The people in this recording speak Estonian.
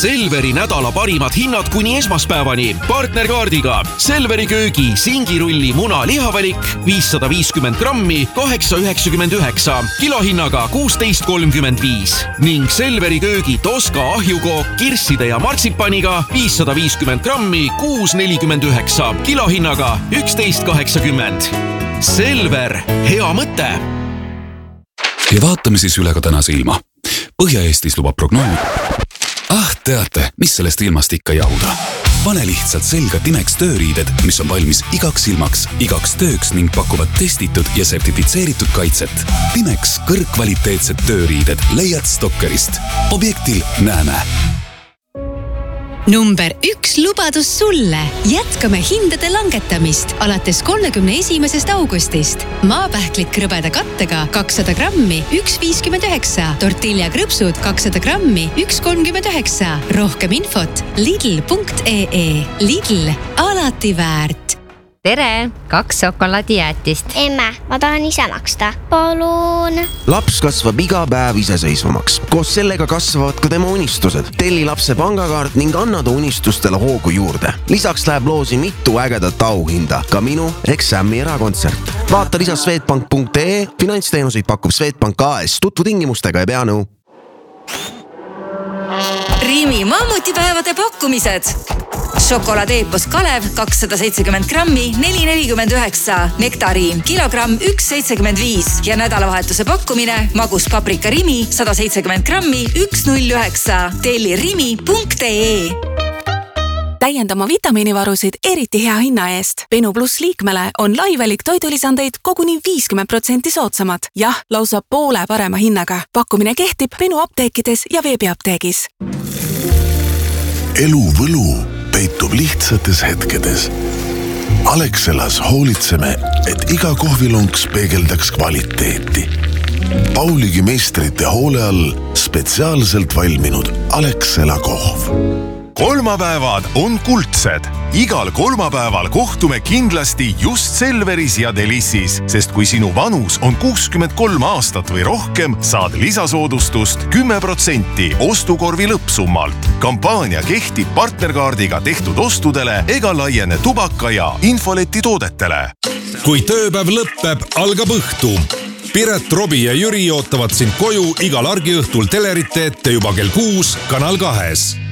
Selveri nädala parimad hinnad kuni esmaspäevani. Partnerkaardiga Selveri köögi singirulli muna lihavalik 550 grammi 8,99, kilohinnaga 16,35 ning Selveri köögi Toska ahjukook kirsside ja martsipaniga 550 grammi 6,49, kilohinnaga 11,80. Selver, hea mõte! Ja vaatame siis üle ka tänase ilma. Põhja-Eestis lubab prognoos. Teate, mis sellest ilmast ikka jahuda? Pane lihtsalt selga Timex tööriided, mis on valmis igaks ilmaks, igaks tööks ning pakuvad testitud ja sertifitseeritud kaitset. Timex kõrgkvaliteetsed tööriided leiad Stokkerist. Objektil näeme. Number 1 lubadus sulle. Jätkame hindade langetamist alates 31. augustist. Maapähklik krõbeda kattega 200 grammi 1,59. Tortilla krõpsud 200 grammi 1,39. Rohkem infot lidl.ee. Lidl, alati väärt. Tere, 2 šokolaadijäätist. Emme, ma tahan ise maksta. Palun. Laps kasvab iga päev iseseisvamaks. Koos sellega kasvavad ka tema unistused. Telli lapse pangakaart ning anna ta unistustele hoogu juurde. Lisaks läheb loosi mitu ägedat auhinda. Ka minu Exami erakontsert. Vaata lisa swedbank.ee. Finantsteenuseid pakub Swedbank AS. Tutvu tingimustega ja pea nõu. Rimi mammutipäevade pakkumised. Šokoladeepos Kalev 270 grammi 4,49. Nektariim kilogramm 1,75 ja nädalavahetuse pakkumine magus paprika Rimi 170 grammi 1,09. Telli rimi.ee. Täiendama vitamiinivarusid eriti hea hinna eest. Benu Plus liikmele on laivelik toidulisandeid koguni 50% soodsamad. Jah, lausa poole parema hinnaga. Pakkumine kehtib Benu apteekides ja veebiapteegis. Elu võlu peitub lihtsates hetkedes. Alexelas hoolitseme, et iga kohvilonks peegeldaks kvaliteeti. Pauligi meistrite hoole all spetsiaalselt valminud Alexela kohv. Kolmapäevad on kuldsed. Igal kolmapäeval kohtume kindlasti just Selveris ja Delissis, sest kui sinu vanus on 63 aastat või rohkem, saad lisasoodustust 10% ostukorvi lõppsummalt. Kampaania kehtib partnerkaardiga tehtud ostudele ega laiene tubaka ja infoleti toodetele. Kui tööpäev lõppeb, algab õhtu. Piret, Robi ja Jüri ootavad sind koju igal argiõhtul telerite ette juba kell 6 Kanal 2.